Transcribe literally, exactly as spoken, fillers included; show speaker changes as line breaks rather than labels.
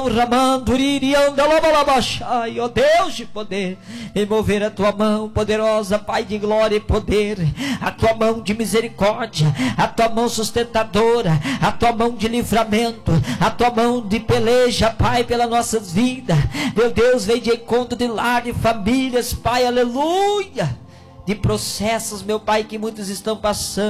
ó Deus de poder, envolver a tua mão poderosa, Pai de glória e poder, a tua mão de misericórdia, a tua mão sustentadora, a tua mão de livramento, a tua mão de peleja, Pai, pelas nossas vidas. Meu Deus, vem de encontro de lar, de famílias, Pai, aleluia, de processos, meu Pai, que muitos estão passando.